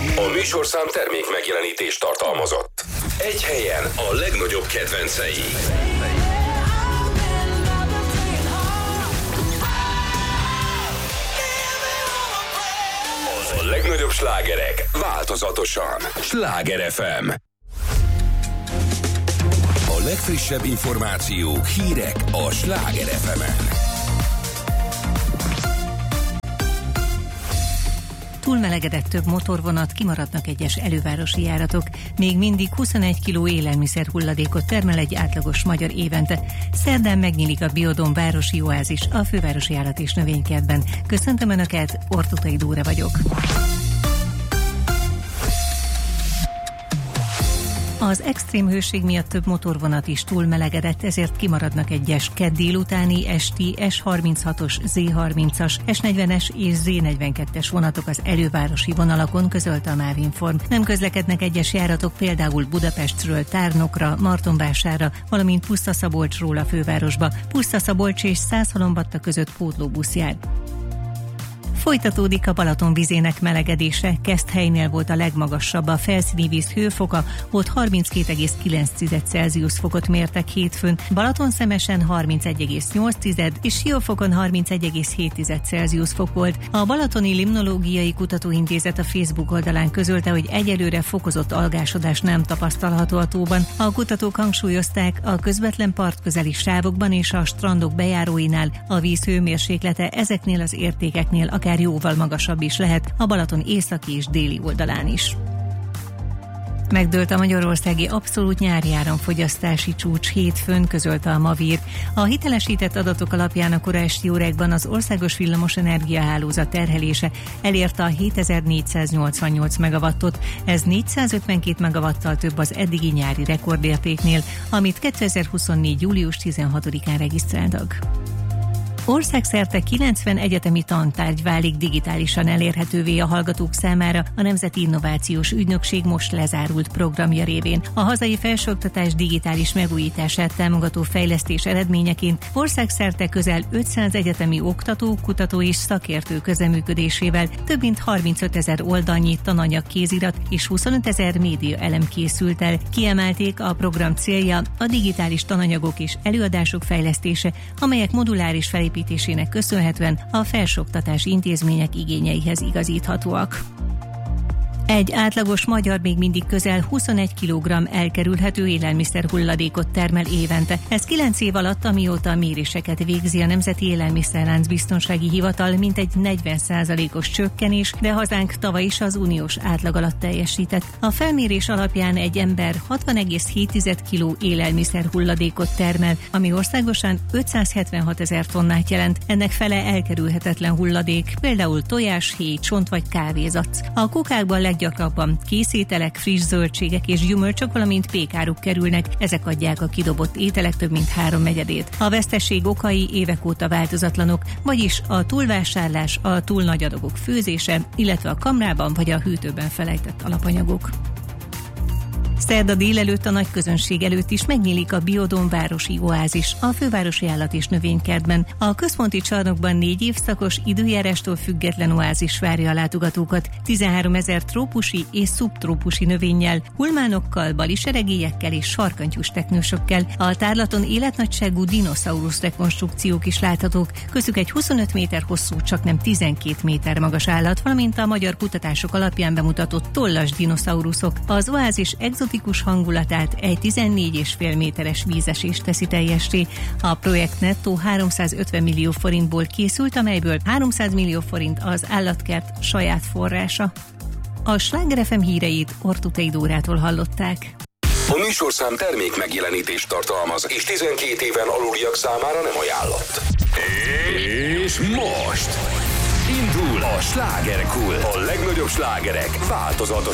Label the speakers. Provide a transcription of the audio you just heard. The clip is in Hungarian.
Speaker 1: A műsorszám termék megjelenítést tartalmazott. Egy helyen a legnagyobb kedvencei. A legnagyobb slágerek változatosan. Sláger FM. A legfrissebb információk, hírek a Sláger FM-en.
Speaker 2: Túlmelegedett több motorvonat, kimaradnak egyes elővárosi járatok. Még mindig 21 kg élelmiszer hulladékot termel egy átlagos magyar évente. Szerdán megnyílik a Biodóm városi oázis a fővárosi állat- és növénykertben. Köszöntöm Önöket, Ortutai Dóra vagyok. Az extrém hőség miatt több motorvonat is túlmelegedett, ezért kimaradnak egyes kedd délutáni, esti S36-os, Z30-as, S40-es és Z42-es vonatok az elővárosi vonalakon, közölte a MÁV Inform. Nem közlekednek egyes járatok például Budapestről Tárnokra, Martonvásárra, valamint Puszta-Szabolcsról a fővárosba. Puszta-Szabolcs és Szászhalombatta között pótlóbusz jár. Folytatódik a Balaton vizének melegedése. Keszthelynél volt a legmagasabb a felszíni víz hőfoka, ott 32,9 Celsius fokot mértek hétfőn, Balatonszemesen 31,8 és Siófokon 31,7 Celsius fok volt. A Balatoni Limnológiai Kutatóintézet a Facebook oldalán közölte, hogy egyelőre fokozott algásodás nem tapasztalható a tóban. A kutatók hangsúlyozták, a közvetlen partközeli sávokban és a strandok bejáróinál a víz hőmérséklete ezeknél az értékeknél akár jóval magasabb is lehet, a Balaton északi és déli oldalán is. Megdőlt a magyarországi abszolút nyári áramfogyasztási csúcs hétfőn, közölte a Mavír. A hitelesített adatok alapján a kora esti órákban az országos villamos energiahálózat terhelése elérte a 7488 megawattot, ez 452 megawattal több az eddigi nyári rekordértéknél, amit 2024. július 16-án regisztráltak. Országszerte 90 egyetemi tantárgy válik digitálisan elérhetővé a hallgatók számára a Nemzeti Innovációs Ügynökség most lezárult programja révén. A hazai felsőoktatás digitális megújítását támogató fejlesztés eredményeként országszerte közel 500 egyetemi oktató, kutató és szakértő közreműködésével több mint 35 000 oldalnyi tananyag kézirat és 25 000 média elem készült el. Kiemelték, a program célja a digitális tananyagok és előadások fejlesztése, amelyek moduláris felépítésének köszönhetően a felsőoktatási intézmények igényeihez igazíthatóak. Egy átlagos magyar még mindig közel 21 kg elkerülhető élelmiszer hulladékot termel évente. Ez 9 év alatt, amióta a méréseket végzi a Nemzeti Élelmiszerlánc Biztonsági Hivatal, mintegy 40%-os csökkenés, de hazánk tavaly is az uniós átlag alatt teljesített. A felmérés alapján egy ember 60,7 kg élelmiszer hulladékot termel, ami országosan 576 000 tonnát jelent. Ennek fele elkerülhetetlen hulladék, például tojás, héj, csont vagy kávézac. A kukákban leggyakrabban készételek, friss zöldségek és gyümölcsök, valamint pékáruk kerülnek, ezek adják a kidobott ételek több mint 3/4. A veszteség okai évek óta változatlanok, vagyis a túlvásárlás, a túl nagy adagok főzése, illetve a kamrában vagy a hűtőben felejtett alapanyagok. Szerda délelőtt a nagy közönség előtt is megnyílik a Biodóm városi oázis a fővárosi állat- és növénykertben. A központi csarnokban 4 évszakos, időjárástól független oázis várja a látogatókat. 13 000 trópusi és szubtrópusi növényel, hulmánokkal, baliseregélyekkel és sarkantyús teknősökkel. A tárlaton életnagyságú dinoszaurusz rekonstrukciók is láthatók, közük egy 25 méter hosszú, csaknem 12 méter magas állat, valamint a magyar kutatások alapján bemutatott tollas dinoszauruszok. Az oázis egzotikus hangulatát egy 14,5 méteres vízesés teszi teljessé. A projekt nettó 350 millió forintból készült, amelyből 300 millió forint az állatkert saját forrása. A Sláger FM híreit Ortutai Dórától hallották.
Speaker 1: A műsorszám termék megjelenítést tartalmaz, és 12 éven aluliak számára nem ajánlott. És most indul a Slágerkult. A legnagyobb slágerek változatos